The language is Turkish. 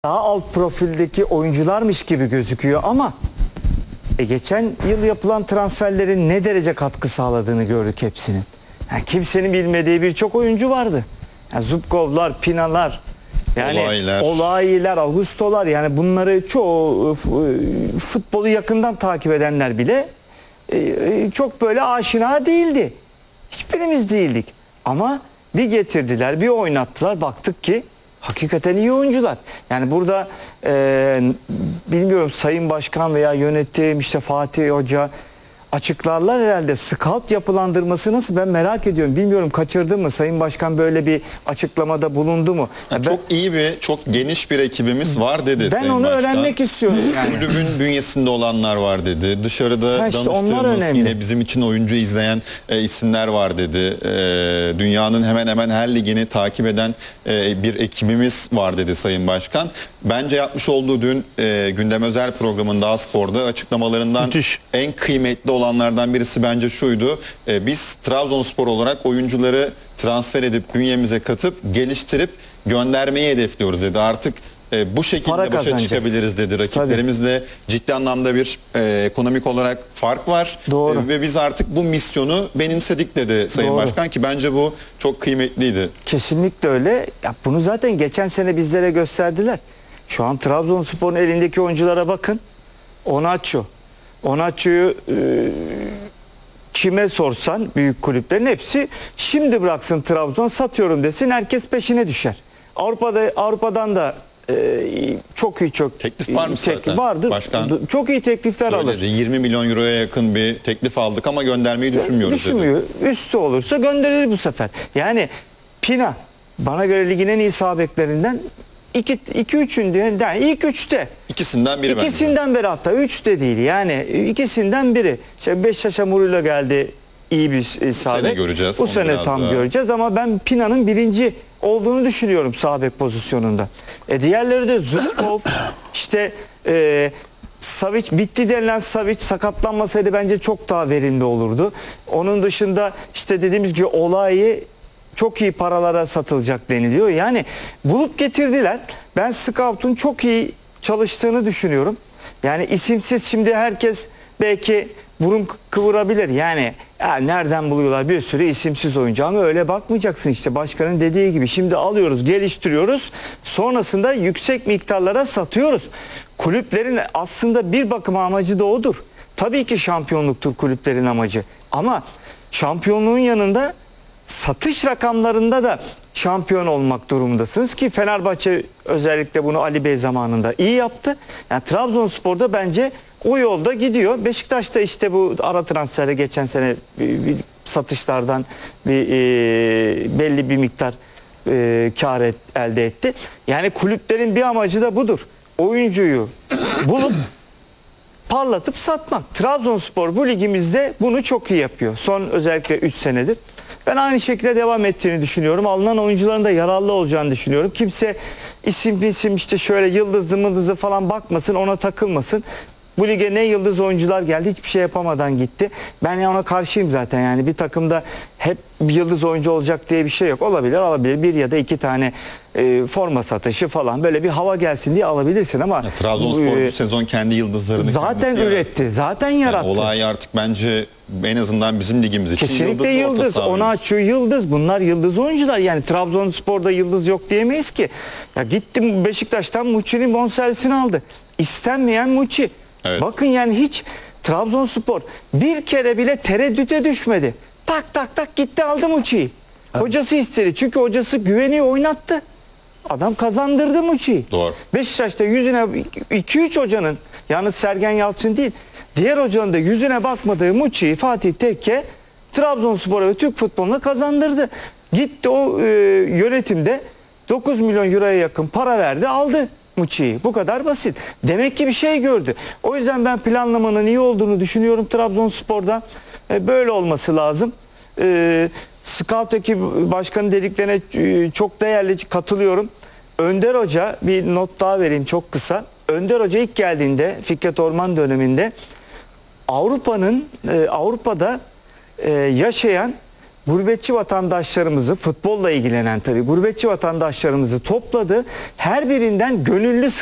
daha alt profildeki oyuncularmış gibi gözüküyor ama geçen yıl yapılan transferlerin ne derece katkı sağladığını gördük hepsinin. Yani kimsenin bilmediği birçok oyuncu vardı. Yani Zubkovlar, Pinalar, yani Olayiler, Augustolar, yani bunları çoğu futbolu yakından takip edenler bile çok böyle aşina değildi. Hiçbirimiz değildik. Ama bir getirdiler, bir oynattılar, baktık ki hakikaten iyi oyuncular. Yani burada bilmiyorum, Sayın Başkan veya yönetim, işte Fatih Hoca açıklarlar herhalde. Scout yapılandırması nasıl, ben merak ediyorum. Bilmiyorum, kaçırdım mı? Sayın Başkan böyle bir açıklamada bulundu mu? Çok iyi ve çok geniş bir ekibimiz var dedi. Ben Sayın onu Başkan öğrenmek istiyorum. Yani. Kulübün bünyesinde olanlar var dedi. Dışarıda işte danıştığımız, yine bizim için oyuncu izleyen isimler var dedi. Dünyanın hemen hemen her ligini takip eden bir ekibimiz var dedi Sayın Başkan. Bence yapmış olduğu dün Gündem Özel programında A-Spor'da açıklamalarından müthiş, en kıymetli olanlardan birisi bence şuydu. Biz Trabzonspor olarak oyuncuları transfer edip bünyemize katıp geliştirip göndermeyi hedefliyoruz dedi. Artık bu şekilde başa çıkabiliriz dedi. Rakiplerimizle ciddi anlamda bir ekonomik olarak fark var. Ve biz artık bu misyonu benimsedik dedi Sayın Başkan, ki bence bu çok kıymetliydi. Kesinlikle öyle. Ya bunu zaten geçen sene bizlere gösterdiler. Şu an Trabzonspor'un elindeki oyunculara bakın. Onaço'yu kime sorsan büyük kulüplerin hepsi şimdi bıraksın Trabzon, satıyorum desin, herkes peşine düşer. Avrupa'dan da çok teklif var mı zaten? Vardır. Başkan çok iyi teklifler alır. 20 milyon euroya yakın bir teklif aldık ama göndermeyi düşünmüyoruz. Düşünmüyor. Dedi. Üstü olursa gönderilir bu sefer. Yani Pina bana göre ligin en iyi sağ beklerinden 2-3'ün, yani ilk 3'te. İkisinden biri, hatta 3'te değil. Yani ikisinden biri. İşte Beşiktaş'a Muruyla geldi, iyi bir sağ bek. Bu sene tam göreceğiz ama ben Pina'nın birinci olduğunu düşünüyorum sağ bek pozisyonunda. Diğerleri de Zubkov, işte Savic, bitti denilen Savic sakatlanmasaydı bence çok daha verimli olurdu. Onun dışında işte dediğimiz gibi Olayi çok iyi paralara satılacak deniliyor. Yani bulup getirdiler. Ben Scout'un çok iyi çalıştığını düşünüyorum. Yani isimsiz, şimdi herkes belki burun kıvırabilir. Yani ya nereden buluyorlar bir sürü isimsiz oyuncu, ama öyle bakmayacaksın işte. Başkanın dediği gibi şimdi alıyoruz, geliştiriyoruz. Sonrasında yüksek miktarlara satıyoruz. Kulüplerin aslında bir bakıma amacı da odur. Tabii ki şampiyonluktur kulüplerin amacı. Ama şampiyonluğun yanında satış rakamlarında da şampiyon olmak durumundasınız ki Fenerbahçe özellikle bunu Ali Bey zamanında iyi yaptı. Yani Trabzonspor'da bence o yolda gidiyor. Beşiktaş'ta işte bu ara transferi geçen sene bir satışlardan belli bir miktar kar elde etti. Yani kulüplerin bir amacı da budur. Oyuncuyu bulup parlatıp satmak. Trabzonspor bu ligimizde bunu çok iyi yapıyor. Son özellikle 3 senedir. Ben aynı şekilde devam ettiğini düşünüyorum. Alınan oyuncuların da yararlı olacağını düşünüyorum. Kimse isim işte şöyle yıldızlı falan bakmasın, ona takılmasın. Bu lige ne yıldız oyuncular geldi, hiçbir şey yapamadan gitti. Ben ona karşıyım zaten. Yani bir takımda hep bir yıldız oyuncu olacak diye bir şey yok. Olabilir bir ya da iki tane forma satışı falan, böyle bir hava gelsin diye alabilirsin ama Trabzonspor bu sezon kendi yıldızlarını zaten üretti, zaten yarattı. Yani olay artık bence en azından bizim ligimiz için kesinlikle yıldız. Onaço yıldız. Bunlar yıldız oyuncular. Yani Trabzonspor'da yıldız yok diyemeyiz ki. Ya gittim Beşiktaş'tan Muçi'nin bonservisini aldı. İstenmeyen Muçi. Evet. Bakın yani hiç Trabzonspor bir kere bile tereddüte düşmedi. Tak gitti aldı Muçi'yi. Evet. Hocası istedi. Çünkü hocası güveniyor, oynattı. Adam kazandırdı Muçi'yi. Doğru. Beşiktaş'ta yüzüne 2-3 hocanın, yalnız Sergen Yalçın değil, diğer hocanın da yüzüne bakmadığı Muçi'yi Fatih Tekke Trabzonspor'a ve Türk futboluna kazandırdı. Gitti o yönetimde 9 milyon euroya yakın para verdi, aldı Muçi'yi. Bu kadar basit. Demek ki bir şey gördü. O yüzden ben planlamanın iyi olduğunu düşünüyorum Trabzonspor'da. Böyle olması lazım. Scout ekibi başkanı dediklerine çok değerli, katılıyorum. Önder Hoca, bir not daha vereyim çok kısa. Önder Hoca ilk geldiğinde Fikret Orman döneminde Avrupa'da yaşayan gurbetçi vatandaşlarımızı, futbolla ilgilenen tabii gurbetçi vatandaşlarımızı topladı. Her birinden gönüllü